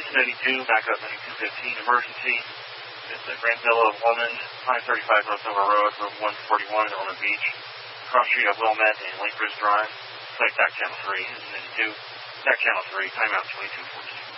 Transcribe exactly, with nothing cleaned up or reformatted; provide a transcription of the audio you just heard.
ninety-two, backup ninety-two fifteen, emergency. It's a Grand Villa woman, five thirty-five North Nova Road, room one forty-one, Ormond Beach. Cross street of Wilmette and Lake Bridge Drive. Site T A C channel three, ninety-two. T A C channel three, timeout twenty-two fourteen.